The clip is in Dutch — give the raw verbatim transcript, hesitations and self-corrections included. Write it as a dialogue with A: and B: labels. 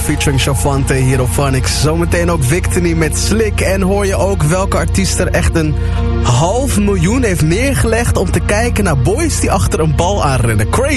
A: featuring Chavante hier op Phonics. Zometeen ook Victory met Slick. En hoor je ook welke artiest er echt een half miljoen heeft neergelegd om te kijken naar boys die achter een bal aanrennen. Crazy.